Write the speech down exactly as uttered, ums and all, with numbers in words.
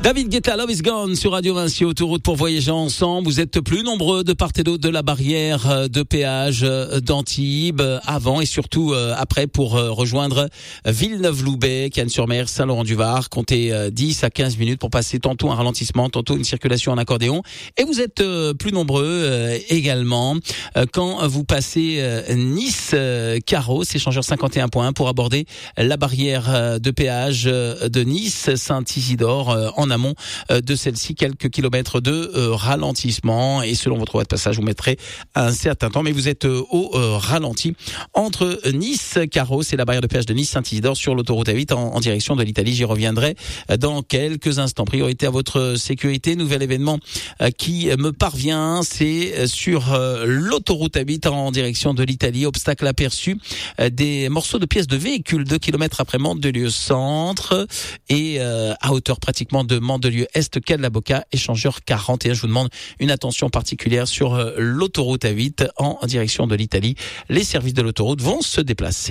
David Guetta, Love is Gone sur Radio Vinci, autoroute pour voyager ensemble. Vous êtes plus nombreux de part et d'autre de la barrière de péage d'Antibes, avant et surtout après pour rejoindre Villeneuve-Loubet, Cannes-sur-Mer, Saint-Laurent-du-Var. Comptez dix à quinze minutes pour passer tantôt un ralentissement, tantôt une circulation en accordéon. Et vous êtes plus nombreux également quand vous passez Nice-Carros, échangeur cinquante et un point un, pour aborder la barrière de péage de Nice-Saint-Isidore en amont de celle-ci, quelques kilomètres de euh, ralentissement, et selon votre voie de passage vous mettrez un certain temps, mais vous êtes euh, au euh, ralenti entre Nice, Carros et la barrière de péage de Nice-Saint-Isidore sur l'autoroute A huit en, en direction de l'Italie. J'y reviendrai dans quelques instants. Priorité à votre sécurité, nouvel événement euh, qui me parvient, c'est sur euh, l'autoroute A huit en direction de l'Italie. Obstacle aperçu, euh, des morceaux de pièces de véhicules deux kilomètres après Mandelieu centre et euh, à hauteur pratiquement de Mandelieu Est, quai de la Boca, échangeur quarante et un. Je vous demande une attention particulière sur l'autoroute A huit en direction de l'Italie. Les services de l'autoroute vont se déplacer.